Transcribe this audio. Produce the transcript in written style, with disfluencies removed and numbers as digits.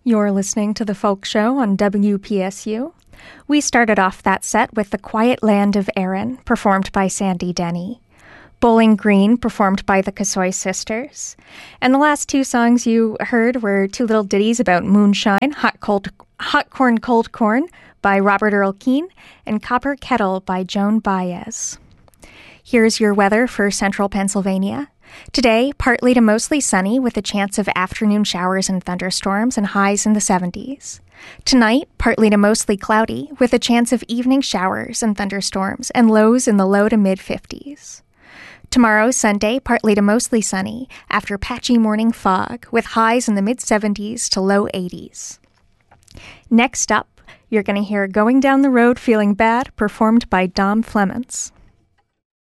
You're listening to The Folk Show on WPSU. We started off that set with The Quiet Land of Erin, performed by Sandy Denny. Bowling Green, performed by the Casoy Sisters. And the last two songs you heard were two little ditties about moonshine, Hot Corn, Cold Corn by Robert Earl Keen, and Copper Kettle by Joan Baez. Here's your weather for central Pennsylvania. Today, partly to mostly sunny with a chance of afternoon showers and thunderstorms and highs in the 70s. Tonight, partly to mostly cloudy with a chance of evening showers and thunderstorms and lows in the low to mid-50s. Tomorrow, Sunday, partly to mostly sunny after patchy morning fog with highs in the mid-70s to low 80s. Next up, you're going to hear Going Down the Road Feeling Bad, performed by Dom Flemons.